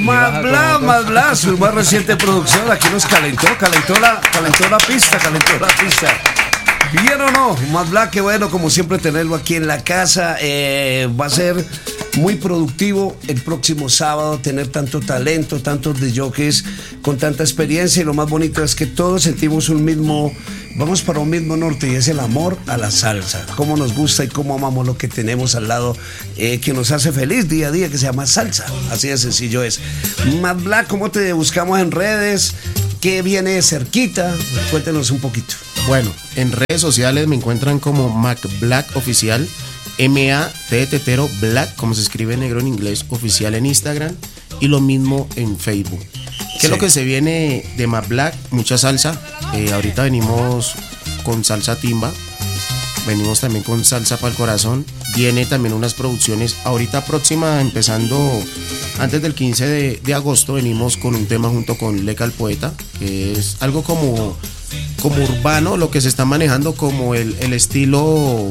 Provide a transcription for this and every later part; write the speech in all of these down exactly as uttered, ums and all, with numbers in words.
Más bla, más bla, su más reciente producción. Aquí nos calentó, calentó la, calentó la pista, calentó la pista. ¿Bien o no? Más bla, que bueno, como siempre tenerlo aquí en la casa. Eh, va a ser muy productivo el próximo sábado tener tanto talento, tantos de jockeys con tanta experiencia, y lo más bonito es que todos sentimos un mismo, vamos para un mismo norte, y es el amor a la salsa. Cómo nos gusta y cómo amamos lo que tenemos al lado, eh, que nos hace feliz día a día, que se llama salsa. Así de sencillo es. Más bla, ¿cómo te buscamos en redes? ¿Qué viene cerquita? Cuéntenos un poquito. Bueno, en redes sociales me encuentran como Mac Black Oficial, M A T de tetero Black, como se escribe negro en inglés, oficial en Instagram, y lo mismo en Facebook. ¿Qué sí. es lo que se viene de Mac Black? Mucha salsa. Eh, ahorita venimos con salsa timba, venimos también con salsa para el corazón. Viene también unas producciones ahorita próxima, empezando antes del quince de, de agosto, venimos con un tema junto con Leca el Poeta, que es algo como, como urbano, lo que se está manejando como el, el estilo.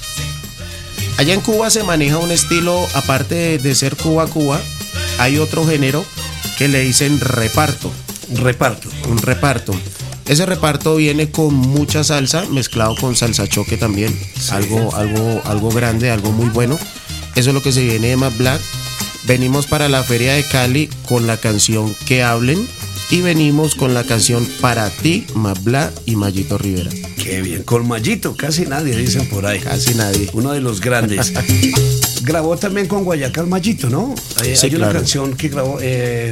Allá en Cuba se maneja un estilo, aparte de ser Cuba Cuba, hay otro género que le dicen reparto. Reparto. Un reparto. Ese reparto viene con mucha salsa, mezclado con salsa choque también. Sí. Algo, algo, algo grande, algo muy bueno. Eso es lo que se viene de Más Black. Venimos para la Feria de Cali con la canción Que Hablen. Y venimos con la canción Para Ti, Más Black y Mayito Rivera. Qué bien, con Mayito, casi nadie dicen por ahí. Casi nadie. Uno de los grandes. Grabó también con Guayacal Mayito, ¿no? Hay, sí, hay una claro. canción que grabó. Eh...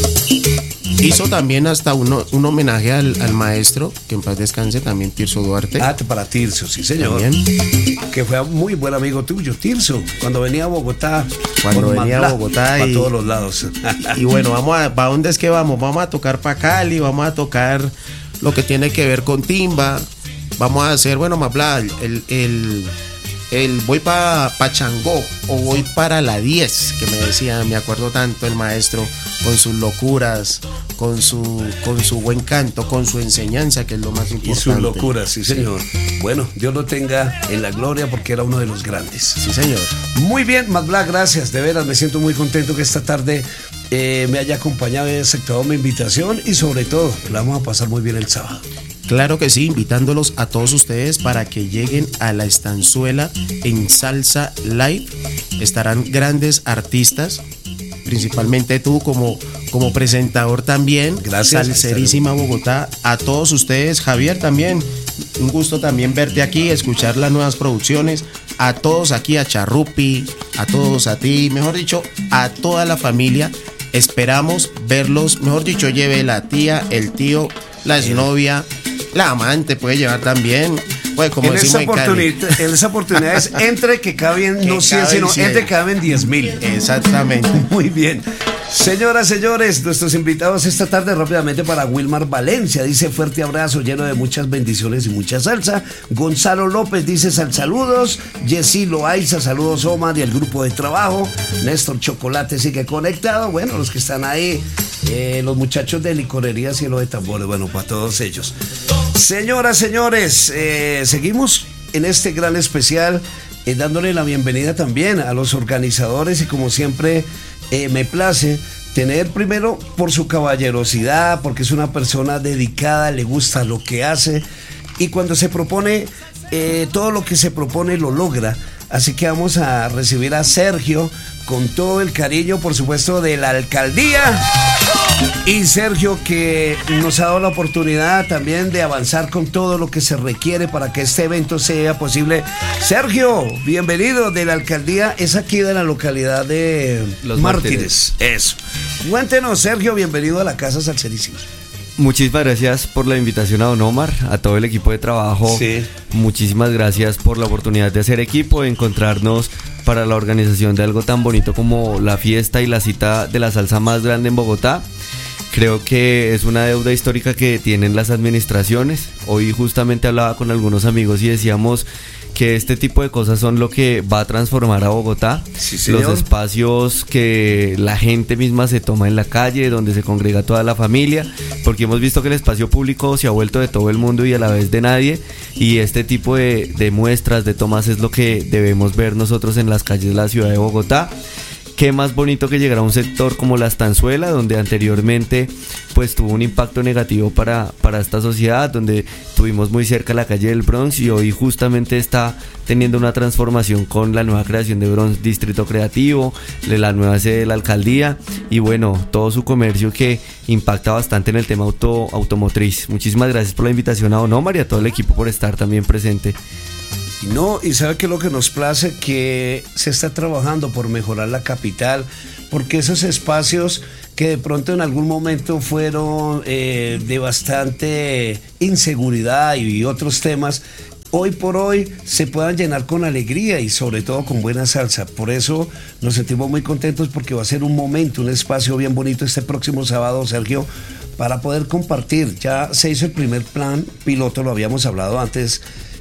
Hizo también hasta uno, un homenaje al, al maestro, que en paz descanse, también Tirso Duarte. Ah, para Tirso, sí señor. También. Que fue muy buen amigo tuyo, Tirso, cuando venía a Bogotá. Cuando venía a Bogotá. Para y, todos los lados. Y, y bueno, vamos a, ¿para dónde es que vamos? Vamos a tocar para Cali, vamos a tocar lo que tiene que ver con timba. Vamos a hacer, bueno, Más Black, el, el, el voy para pa Changó o voy para la diez, que me decía, me acuerdo tanto el maestro, con sus locuras, con su, con su buen canto, con su enseñanza, que es lo más importante. Y sus locuras, sí señor. Sí. Bueno, Dios lo tenga en la gloria, porque era uno de los grandes. Sí señor. Muy bien, Más Black, gracias, de veras, me siento muy contento que esta tarde eh, me haya acompañado y aceptado mi invitación, y sobre todo, la vamos a pasar muy bien el sábado. Claro que sí, invitándolos a todos ustedes para que lleguen a la estanzuela en Salsa Live. Estarán grandes artistas, principalmente tú como, como presentador también. Gracias. Salserísima Bogotá. A todos ustedes, Javier, también un gusto también verte aquí, escuchar las nuevas producciones. A todos aquí, a Charrupi, a todos, a ti, mejor dicho, a toda la familia. Esperamos verlos, mejor dicho, lleve la tía, el tío, la exnovia, la amante puede llevar también. Pues como en, decimos esa oportunidad, en esa oportunidad es entre que caben, no cien, sino cien. Entre que caben diez mil. Exactamente. Muy bien. Señoras, señores, nuestros invitados esta tarde rápidamente para Wilmar Valencia. Dice fuerte abrazo lleno de muchas bendiciones y mucha salsa. Gonzalo López dice sal saludos. Jessy Loaiza, saludos Omar y el grupo de trabajo. Néstor Chocolate sigue conectado. Bueno, los que están ahí, eh, los muchachos de Licorería Cielo de Tambores, bueno, para todos ellos. Señoras, señores, eh, seguimos en este gran especial, eh, dándole la bienvenida también a los organizadores, y como siempre eh, me place tener primero por su caballerosidad, porque es una persona dedicada, le gusta lo que hace, y cuando se propone, eh, todo lo que se propone lo logra. Así que vamos a recibir a Sergio con todo el cariño, por supuesto, de la alcaldía. Y Sergio, que nos ha dado la oportunidad también de avanzar con todo lo que se requiere para que este evento sea posible. Sergio, bienvenido de la alcaldía, es aquí de la localidad de Los Mártires. Mártires. Eso. Cuéntenos, Sergio, bienvenido a la Casa Salserísima. Muchísimas gracias por la invitación a don Omar, a todo el equipo de trabajo. Sí. Muchísimas gracias por la oportunidad de hacer equipo, de encontrarnos para la organización de algo tan bonito como la fiesta y la cita de la salsa más grande en Bogotá. Creo que es una deuda histórica que tienen las administraciones. Hoy justamente hablaba con algunos amigos y decíamos que este tipo de cosas son lo que va a transformar a Bogotá. Sí, señor. Los espacios que la gente misma se toma en la calle, donde se congrega toda la familia, porque hemos visto que el espacio público se ha vuelto de todo el mundo y a la vez de nadie, y este tipo de, de muestras, de tomas es lo que debemos ver nosotros en las calles de la ciudad de Bogotá. qué más bonito que llegar a un sector como la Estanzuela, donde anteriormente pues tuvo un impacto negativo para, para esta sociedad, donde tuvimos muy cerca la calle del Bronx y hoy justamente está teniendo una transformación con la nueva creación de Bronx Distrito Creativo, de la nueva sede de la alcaldía y bueno, todo su comercio que impacta bastante en el tema auto, automotriz. Muchísimas gracias por la invitación a Don Omar y a todo el equipo por estar también presente. No, y sabe que lo que nos place, que se está trabajando por mejorar la capital, porque esos espacios que de pronto en algún momento fueron eh, de bastante inseguridad y otros temas, hoy por hoy se puedan llenar con alegría y sobre todo con buena salsa. Por eso nos sentimos muy contentos porque va a ser un momento, un espacio bien bonito este próximo sábado, Sergio, para poder compartir. Ya se hizo el primer plan piloto, lo habíamos hablado antes,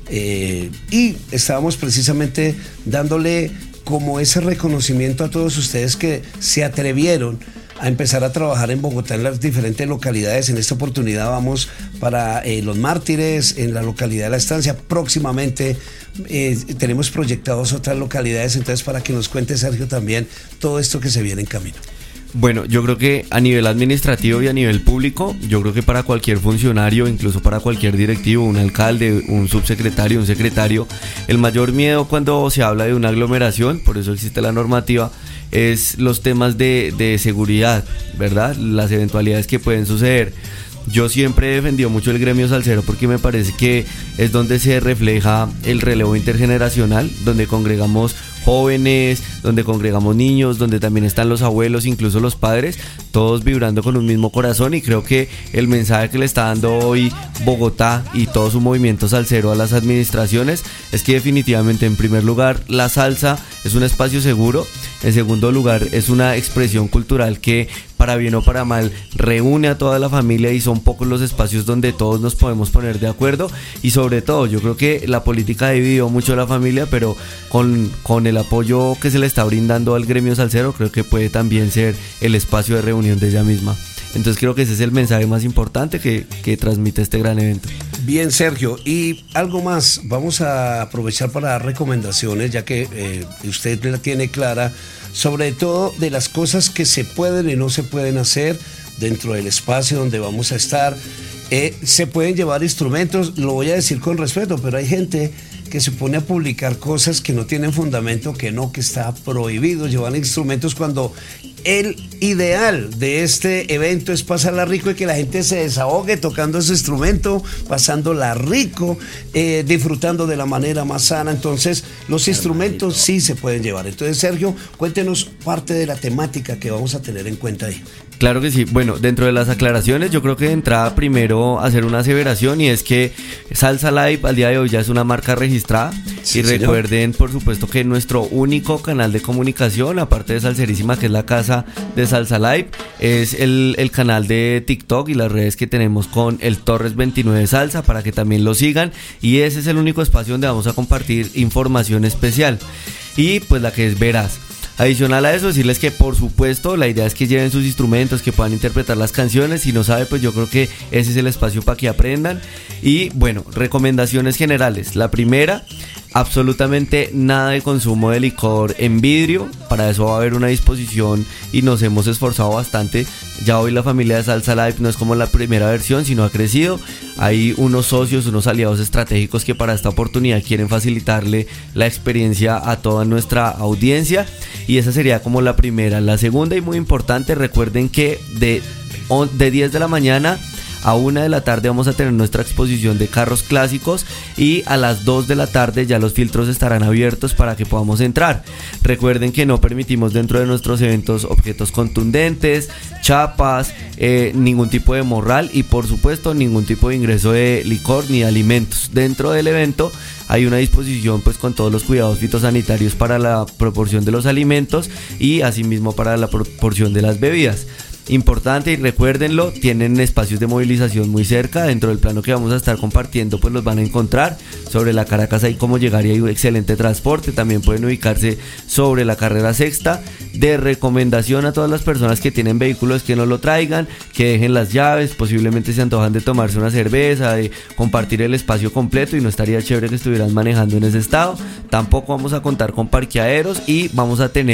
eh, y estábamos precisamente dándole como ese reconocimiento a todos ustedes que se atrevieron a empezar a trabajar en Bogotá en las diferentes localidades. En esta oportunidad vamos para eh, Los Mártires, en la localidad de La Estancia. Próximamente eh, tenemos proyectados otras localidades, entonces para que nos cuente, Sergio, también todo esto que se viene en camino. Bueno, yo creo que a nivel administrativo y a nivel público, yo creo que para cualquier funcionario, incluso para cualquier directivo, un alcalde, un subsecretario, un secretario, el mayor miedo cuando se habla de una aglomeración, por eso existe la normativa, es los temas de, de seguridad, ¿verdad? Las eventualidades que pueden suceder. Yo siempre he defendido mucho el gremio salsero porque me parece que es donde se refleja el relevo intergeneracional, donde congregamos jóvenes, donde congregamos niños, donde también están los abuelos, incluso los padres, todos vibrando con un mismo corazón, y creo que el mensaje que le está dando hoy Bogotá y todo su movimiento salsero a las administraciones es que definitivamente, en primer lugar, la salsa es un espacio seguro, en segundo lugar es una expresión cultural que, para bien o para mal, reúne a toda la familia y son pocos los espacios donde todos nos podemos poner de acuerdo, y sobre todo yo creo que la política ha dividido mucho a la familia, pero con, con el apoyo que se le está brindando al gremio salsero creo que puede también ser el espacio de reunión de ella misma. Entonces creo que ese es el mensaje más importante que, que transmite este gran evento. Bien, Sergio, y algo más, vamos a aprovechar para dar recomendaciones, ya que eh, usted la tiene clara, sobre todo de las cosas que se pueden y no se pueden hacer dentro del espacio donde vamos a estar. Eh, se pueden llevar instrumentos, lo voy a decir con respeto, pero hay gente que se pone a publicar cosas que no tienen fundamento, que no, que está prohibido llevar instrumentos, cuando el ideal de este evento es pasarla rico y que la gente se desahogue tocando ese instrumento, pasándola rico, eh, disfrutando de la manera más sana. Entonces los instrumentos sí se pueden llevar. Entonces, Sergio, cuéntenos parte de la temática que vamos a tener en cuenta ahí. Claro que sí. Bueno, dentro de las aclaraciones, yo creo que de entrada primero hacer una aseveración, y es que Salsa Live al día de hoy ya es una marca registrada. Sí, y recuerden, señor, por supuesto, que nuestro único canal de comunicación, aparte de Salserísima, que es la casa de Salsa Live, es el, el canal de TikTok y las redes que tenemos con el Torres veintinueve Salsa, para que también lo sigan, y ese es el único espacio donde vamos a compartir información especial y pues la que es veraz. Adicional a eso, decirles que por supuesto la idea es que lleven sus instrumentos, que puedan interpretar las canciones. Si no sabe, pues yo creo que ese es el espacio para que aprendan. Y bueno, recomendaciones generales. La primera, absolutamente nada de consumo de licor en vidrio. Para eso va a haber una disposición y nos hemos esforzado bastante. Ya hoy la familia de Salsa Live no es como la primera versión, sino ha crecido. Hay unos socios, unos aliados estratégicos que para esta oportunidad quieren facilitarle la experiencia a toda nuestra audiencia, y esa sería como la primera. La segunda, y muy importante, recuerden que de, de diez de la mañana a una de la tarde vamos a tener nuestra exposición de carros clásicos, y a las dos de la tarde ya los filtros estarán abiertos para que podamos entrar. Recuerden que no permitimos dentro de nuestros eventos objetos contundentes, chapas, eh, ningún tipo de morral, y por supuesto ningún tipo de ingreso de licor ni de alimentos. Dentro del evento hay una disposición pues con todos los cuidados fitosanitarios para la proporción de los alimentos y asimismo para la proporción de las bebidas. Importante, y recuérdenlo, tienen espacios de movilización muy cerca. Dentro del plano que vamos a estar compartiendo pues los van a encontrar. Sobre la Caracas hay como llegar y hay un excelente transporte. También pueden ubicarse sobre la carrera sexta. De recomendación a todas las personas que tienen vehículos, que no lo traigan, que dejen las llaves. Posiblemente se antojan de tomarse una cerveza, de compartir el espacio completo, y no estaría chévere que estuvieran manejando en ese estado. Tampoco vamos a contar con parqueaderos, y vamos a tener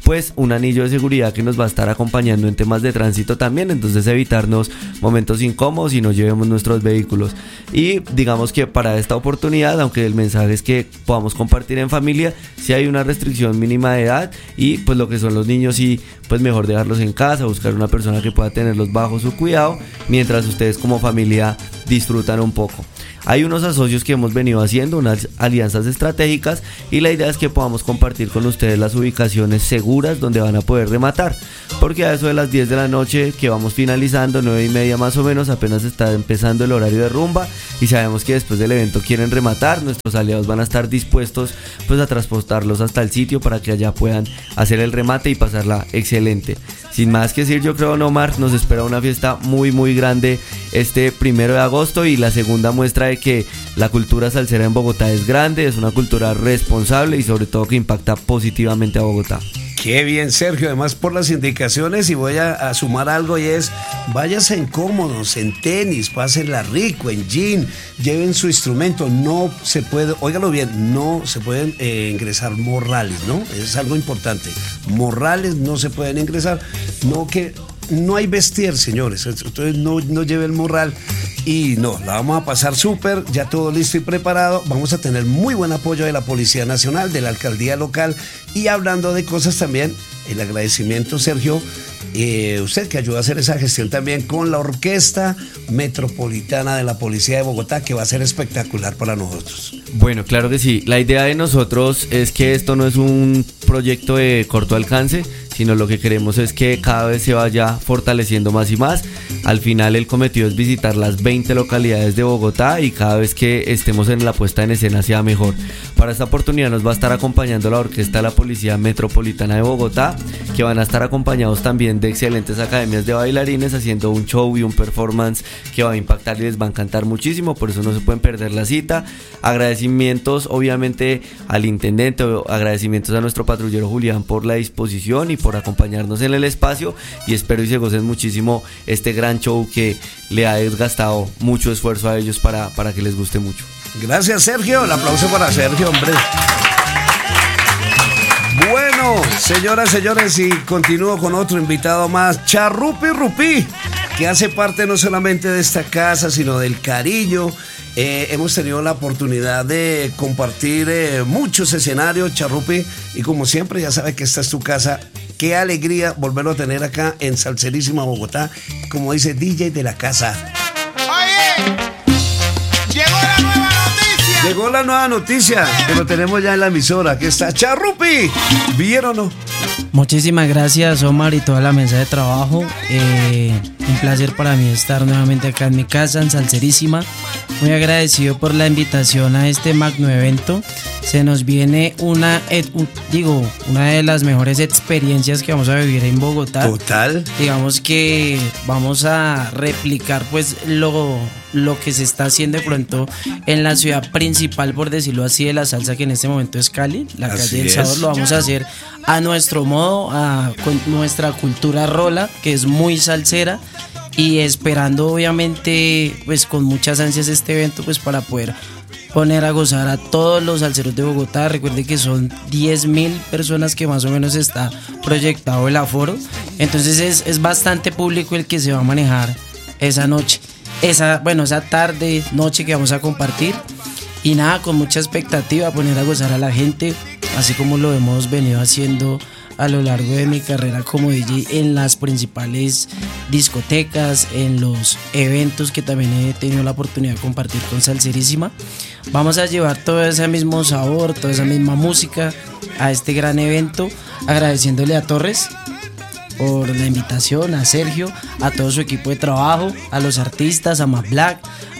pues un anillo de seguridad que nos va a estar acompañando en temas de tránsito también, entonces evitarnos momentos incómodos y no llevemos nuestros vehículos. Y digamos que para esta oportunidad, aunque el mensaje es que podamos compartir en familia, si hay una restricción mínima de edad y pues lo que son los niños y pues mejor dejarlos en casa, buscar una persona que pueda tenerlos bajo su cuidado mientras ustedes como familia disfrutan un poco. Hay unos asocios que hemos venido haciendo, unas alianzas estratégicas, y la idea es que podamos compartir con ustedes las ubicaciones seguras donde van a poder rematar, porque a eso de las diez de la noche que vamos finalizando, nueve y media más o menos, apenas está empezando el horario de rumba y sabemos que después del evento quieren rematar. Nuestros aliados van a estar dispuestos pues a transportarlos hasta el sitio para que allá puedan hacer el remate y pasarla excelente. Sin más que decir, yo creo, Don Omar, nos espera una fiesta muy muy grande este primero de agosto, y la segunda muestra de que la cultura salsera en Bogotá es grande, es una cultura responsable y sobre todo que impacta positivamente a Bogotá. Qué bien, Sergio, además por las indicaciones, y voy a, a sumar algo, y es, váyanse en cómodos, en tenis, pásenla rico, en jean, lleven su instrumento, no se puede, óigalo bien, no se pueden eh, ingresar morrales, ¿no? Es algo importante, morrales no se pueden ingresar, no que... No hay vestir, señores, entonces no, no lleve el morral y no, la vamos a pasar súper, ya todo listo y preparado. Vamos a tener muy buen apoyo de la Policía Nacional, de la Alcaldía Local, y hablando de cosas también, el agradecimiento, Sergio, eh, usted que ayudó a hacer esa gestión también con la Orquesta Metropolitana de la Policía de Bogotá, que va a ser espectacular para nosotros. Bueno, claro que sí, la idea de nosotros es que esto no es un proyecto de corto alcance, sino lo que queremos es que cada vez se vaya fortaleciendo más y más. Al final el cometido es visitar las veinte localidades de Bogotá y cada vez que estemos en la puesta en escena sea mejor. Para esta oportunidad nos va a estar acompañando la Orquesta de la Policía Metropolitana de Bogotá, que van a estar acompañados también de excelentes academias de bailarines haciendo un show y un performance que va a impactar y les va a encantar muchísimo, por eso no se pueden perder la cita. Agradecimientos obviamente al intendente, agradecimientos a nuestro patrullero Julián por la disposición y por acompañarnos en el espacio, y espero y se gocen muchísimo este gran show que le ha desgastado mucho esfuerzo a ellos para, para que les guste mucho. Gracias, Sergio, el aplauso para Sergio, hombre. Bueno, señoras, señores, y continúo con otro invitado más, Charrupi Rupí, que hace parte no solamente de esta casa, sino del cariño. Eh, hemos tenido la oportunidad de compartir eh, muchos escenarios, Charrupi, y como siempre ya sabe que esta es tu casa. Qué alegría volverlo a tener acá en Salserísima Bogotá, como dice D J de la casa. Oye, llegó la nueva noticia. Llegó la nueva noticia, que lo tenemos ya en la emisora. Aquí está Charrupi, ¿vieron o no? Muchísimas gracias, Omar, y toda la mesa de trabajo. Eh, un placer para mí estar nuevamente acá en mi casa, en Salserísima. Muy agradecido por la invitación a este magno evento. Se nos viene una, digo, una de las mejores experiencias que vamos a vivir en Bogotá. Total. Digamos que vamos a replicar pues lo, lo que se está haciendo de pronto en la ciudad principal, por decirlo así, de la salsa, que en este momento es Cali, la Así calle del es. Sabor. Lo vamos a hacer a nuestro modo, a, con nuestra cultura rola, que es muy salsera, y esperando obviamente pues con muchas ansias este evento pues para poder poner a gozar a todos los salseros de Bogotá. Recuerde que son diez mil personas que más o menos está proyectado el aforo, entonces es, es bastante público el que se va a manejar esa noche, esa, bueno, esa tarde, noche que vamos a compartir. Y nada, con mucha expectativa, poner a gozar a la gente, así como lo hemos venido haciendo a lo largo de mi carrera como D J en las principales discotecas, en los eventos que también he tenido la oportunidad de compartir con Salserísima. Vamos a llevar todo ese mismo sabor, toda esa misma música a este gran evento, agradeciéndole a Torres por la invitación, a Sergio, a todo su equipo de trabajo, a los artistas, a Mac Black,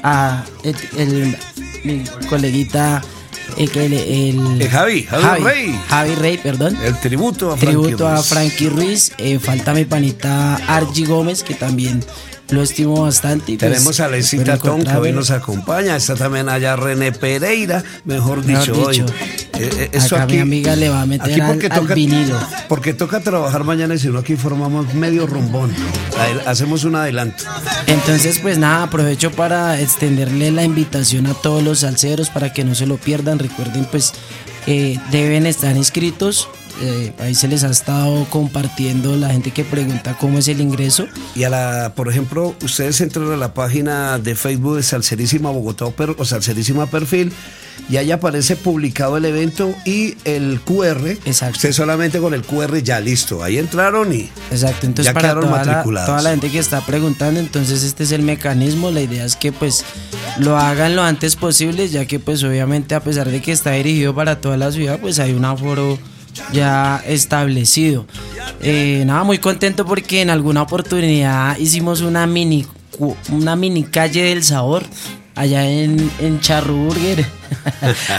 a el, el, mi coleguita el, el, el Eh, Javi, Javi, Javi Rey. Javi Rey, perdón. El tributo a Frankie Tributo a Ruiz. Frankie Ruiz. Eh, falta mi panita Archie Gómez, que también lo estimo bastante. y pues, Tenemos a Lecita espero Ton, que hoy encontrarme. nos acompaña. Está también allá René Pereira, mejor dicho, Mejor dicho. hoy. Eh, eh, eso Acá aquí, mi amiga le va a meter aquí al, porque al toca, vinilo. porque toca trabajar mañana, y si no aquí formamos medio rumbón. Adel- Hacemos un adelanto. Entonces, pues nada, aprovecho para extenderle la invitación a todos los salseros para que no se lo pierdan. Recuerden, pues eh, deben estar inscritos eh, ahí se les ha estado compartiendo la gente que pregunta cómo es el ingreso. Y a la, por ejemplo, ustedes entran a la página de Facebook de Salserísima Bogotá o, per, o Salserísima Perfil y ahí aparece publicado el evento y el Q R. Exacto. Usted solamente con el Q R ya listo. Ahí entraron y Exacto, entonces ya para quedaron toda la, matriculados. toda la gente que está preguntando, entonces este es el mecanismo. La idea es que pues lo hagan lo antes posible, ya que pues obviamente a pesar de que está dirigido para toda la ciudad, pues hay un aforo ya establecido. Eh, nada, muy contento porque en alguna oportunidad hicimos una mini una mini calle del sabor allá en, en Charro Burger.